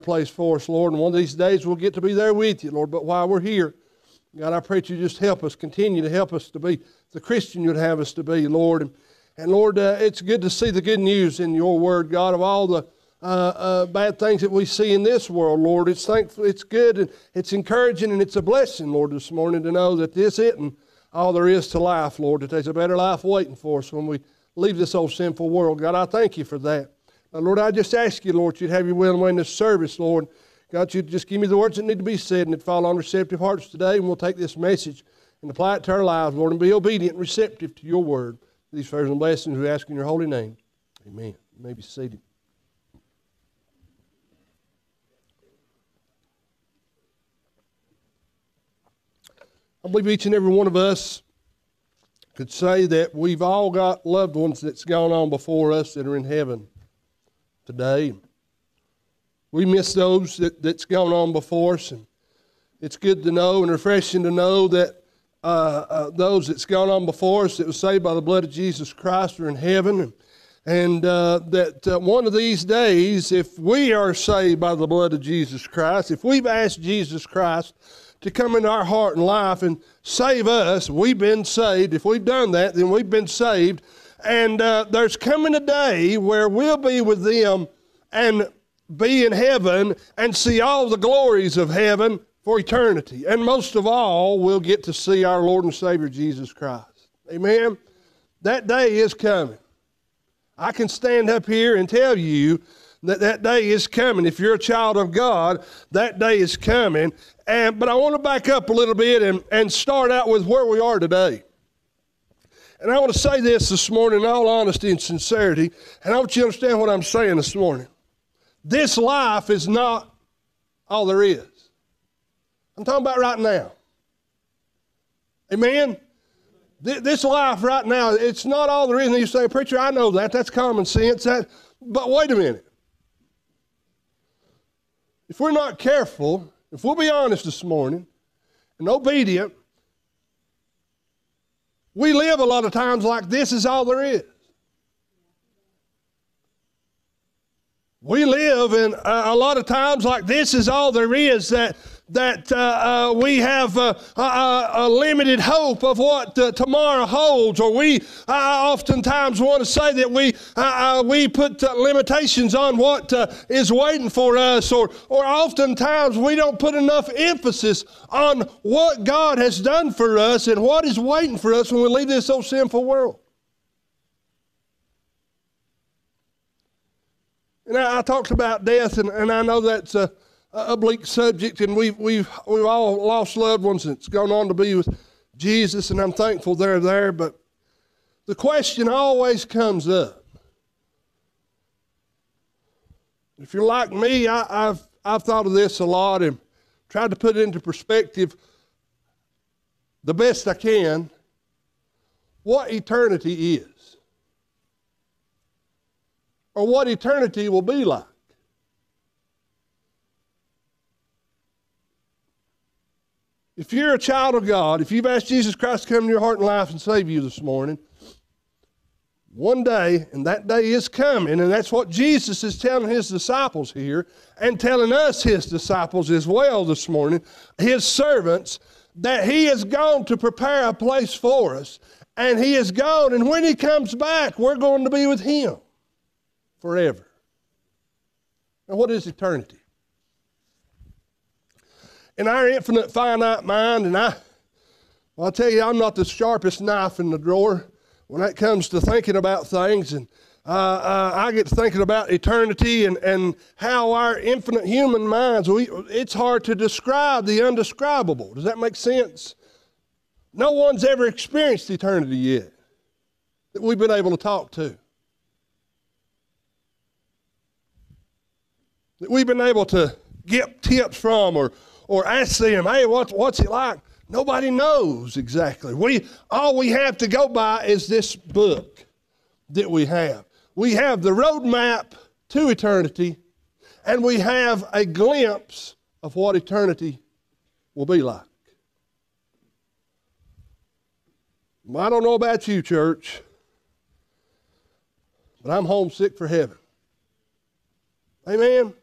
place for us, Lord, and one of these days we'll get to be there with you, Lord. But while we're here, God, I pray that you just help us, continue to help us to be the Christian you'd have us to be, Lord. And Lord, it's good to see the good news in your word, God, of all the bad things that we see in this world, Lord. It's thankful, it's good, and it's encouraging, and it's a blessing, Lord, this morning to know that this isn't all there is to life, Lord, that there's a better life waiting for us when we leave this old sinful world. God, I thank you for that. Lord, I just ask you, Lord, you'd have your will and way in this service, Lord. God, you'd just give me the words that need to be said, and it'd fall on receptive hearts today, and we'll take this message and apply it to our lives, Lord, and be obedient and receptive to your word. These prayers and blessings we ask in your holy name. Amen. You may be seated. I believe each and every one of us could say that we've all got loved ones that's gone on before us that are in heaven today. We miss those that's gone on before us, and it's good to know and refreshing to know that those that's gone on before us that was saved by the blood of Jesus Christ are in heaven, and that one of these days, if we are saved by the blood of Jesus Christ, if we've asked Jesus Christ to come into our heart and life and save us, we've been saved. If we've done that, then we've been saved. And there's coming a day where we'll be with them and be in heaven and see all the glories of heaven for eternity. And most of all, we'll get to see our Lord and Savior Jesus Christ. Amen? That day is coming. I can stand up here and tell you that day is coming. If you're a child of God, that day is coming. But I want to back up a little bit and start out with where we are today. And I want to say this morning in all honesty and sincerity, and I want you to understand what I'm saying this morning. This life is not all there is. I'm talking about right now. Amen? This life right now, it's not all there is. And you say, preacher, I know that. That's common sense. But wait a minute. If we're not careful, if we'll be honest this morning and obedient, we live a lot of times like this is all there is. We live in a lot of times like this is all there is, that we have a limited hope of what tomorrow holds, or we oftentimes want to say that we put limitations on what is waiting for us, or oftentimes we don't put enough emphasis on what God has done for us and what is waiting for us when we leave this old sinful world. And I talked about death, and I know that's a bleak subject, and we've all lost loved ones that's gone on to be with Jesus, and I'm thankful they're there. But the question always comes up. If you're like me, I've thought of this a lot and tried to put it into perspective the best I can. What eternity is, or what eternity will be like. If you're a child of God, if you've asked Jesus Christ to come into your heart and life and save you this morning, one day, and that day is coming, and that's what Jesus is telling his disciples here, and telling us, his disciples as well this morning, his servants, that he is gone to prepare a place for us, and he is gone, and when he comes back, we're going to be with him forever. Now, what is eternity? In our infinite, finite mind, and I'll tell you, I'm not the sharpest knife in the drawer when it comes to thinking about things, and I get to thinking about eternity and how our infinite human minds, it's hard to describe the undescribable. Does that make sense? No one's ever experienced eternity yet that we've been able to talk to. That we've been able to get tips from or ask them, hey, what's it like? Nobody knows exactly. All we have to go by is this book that we have. We have the roadmap to eternity, and we have a glimpse of what eternity will be like. I don't know about you, church, but I'm homesick for heaven. Amen?